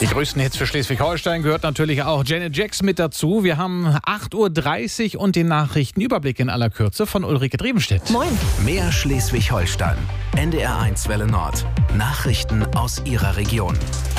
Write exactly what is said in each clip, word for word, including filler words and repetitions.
größten Hits für Schleswig-Holstein gehört natürlich auch Janet Jackson mit dazu. Wir haben acht Uhr dreißig und den Nachrichtenüberblick in aller Kürze von Ulrike Drevenstedt. Moin. Mehr Schleswig-Holstein. N D R eins Welle Nord. Nachrichten aus Ihrer Region.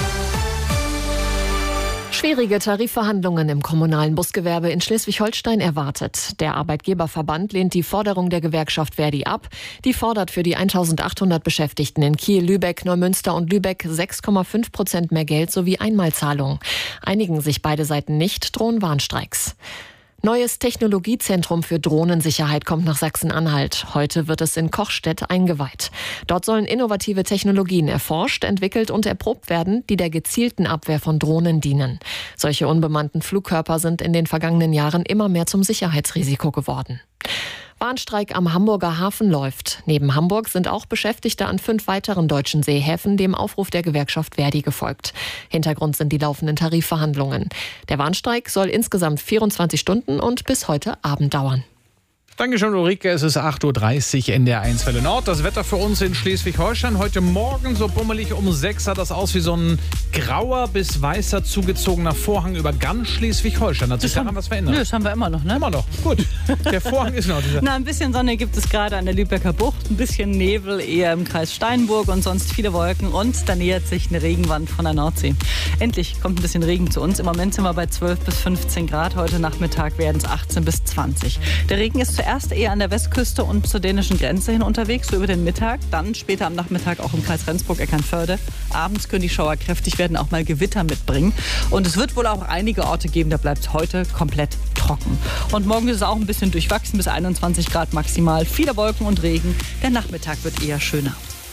Schwierige Tarifverhandlungen im kommunalen Busgewerbe in Schleswig-Holstein erwartet. Der Arbeitgeberverband lehnt die Forderung der Gewerkschaft Verdi ab. Die fordert für die eintausendachthundert Beschäftigten in Kiel, Lübeck, Neumünster und Lübeck sechs Komma fünf Prozent mehr Geld sowie Einmalzahlung. Einigen sich beide Seiten nicht, drohen Warnstreiks. Neues Technologiezentrum für Drohnensicherheit kommt nach Sachsen-Anhalt. Heute wird es in Kochstedt eingeweiht. Dort sollen innovative Technologien erforscht, entwickelt und erprobt werden, die der gezielten Abwehr von Drohnen dienen. Solche unbemannten Flugkörper sind in den vergangenen Jahren immer mehr zum Sicherheitsrisiko geworden. Warnstreik am Hamburger Hafen läuft. Neben Hamburg sind auch Beschäftigte an fünf weiteren deutschen Seehäfen dem Aufruf der Gewerkschaft Verdi gefolgt. Hintergrund sind die laufenden Tarifverhandlungen. Der Warnstreik soll insgesamt vierundzwanzig Stunden und bis heute Abend dauern. Dankeschön, Ulrike. Es ist acht Uhr dreißig in der eins Welle Nord. Das Wetter für uns in Schleswig-Holstein. Heute Morgen so bummelig um sechs sah das aus wie so ein grauer bis weißer zugezogener Vorhang über ganz Schleswig-Holstein. Hat sich daran was verändert? Nö, das haben wir immer noch, ne? Immer noch. Gut. Der Vorhang ist noch dieser. Na, ein bisschen Sonne gibt es gerade an der Lübecker Bucht. Ein bisschen Nebel eher im Kreis Steinburg und sonst viele Wolken. Und da nähert sich eine Regenwand von der Nordsee. Endlich kommt ein bisschen Regen zu uns. Im Moment sind wir bei zwölf bis fünfzehn Grad. Heute Nachmittag werden es achtzehn bis zwanzig. Der Regen ist zuerst Erst eher an der Westküste und zur dänischen Grenze hin unterwegs, so über den Mittag. Dann später am Nachmittag auch im Kreis Rendsburg-Eckernförde. Abends können die Schauer kräftig werden, auch mal Gewitter mitbringen. Und es wird wohl auch einige Orte geben, da bleibt es heute komplett trocken. Und morgen ist es auch ein bisschen durchwachsen, bis einundzwanzig Grad maximal. Viele Wolken und Regen. Der Nachmittag wird eher schöner.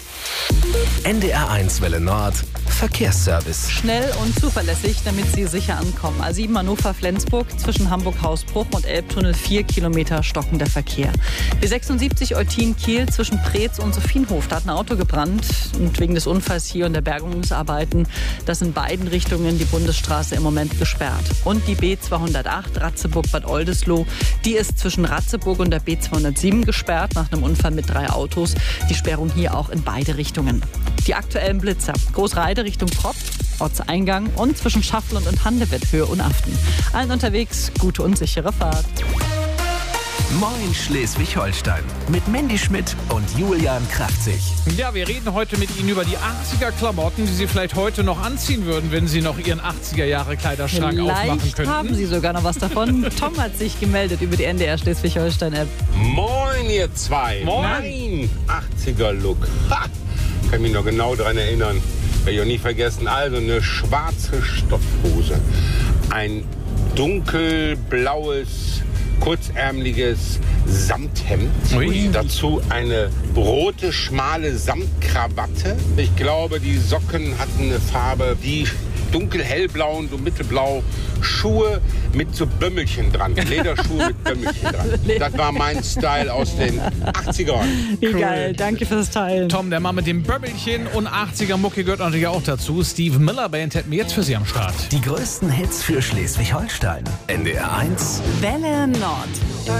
N D R eins Welle Nord. Verkehrsservice. Schnell und zuverlässig, damit Sie sicher ankommen. A sieben Hannover-Flensburg zwischen Hamburg-Hausbruch und Elbtunnel vier Kilometer stockender Verkehr. B sechsundsiebzig Eutin-Kiel zwischen Preetz und Sophienhof. Da hat ein Auto gebrannt und wegen des Unfalls hier und der Bergungsarbeiten, das in beiden Richtungen die Bundesstraße im Moment gesperrt. Und die B zweihundertacht Ratzeburg-Bad Oldesloe, die ist zwischen Ratzeburg und der B zweihundertsieben gesperrt nach einem Unfall mit drei Autos. Die Sperrung hier auch in beide Richtungen. Die aktuellen Blitzer. Großreide Richtung Prop, Ortseingang und zwischen Schafflund und Handewitt, Höhe Unaften. Allen unterwegs gute und sichere Fahrt. Moin Schleswig-Holstein. Mit Mandy Schmidt und Julian Kraftzig. Ja, wir reden heute mit Ihnen über die achtziger-Klamotten, die Sie vielleicht heute noch anziehen würden, wenn Sie noch Ihren achtziger-Jahre-Kleiderschrank aufmachen Vielleicht könnten. haben Sie sogar noch was davon. Tom hat sich gemeldet über die N D R Schleswig-Holstein-App. Moin, ihr zwei. Moin. Mein achtziger-Look. Ha! Kann mich noch genau daran erinnern. Werde ich auch nie vergessen. Also eine schwarze Stoffhose. Ein dunkelblaues, kurzärmeliges Samthemd. Ui. Dazu eine rote, schmale Samtkrawatte. Ich glaube, die Socken hatten eine Farbe, die dunkel-hellblau und so mittelblau. Schuhe mit so Bömmelchen dran. Lederschuhe mit Bömmelchen dran. Das war mein Style aus den achtzigern. Wie geil, danke fürs Teilen. Tom, der Mann mit dem Bömmelchen und achtziger-Mucke gehört natürlich auch dazu. Steve Miller Band hätten wir jetzt für Sie am Start. Die größten Hits für Schleswig-Holstein. N D R eins Welle Nord.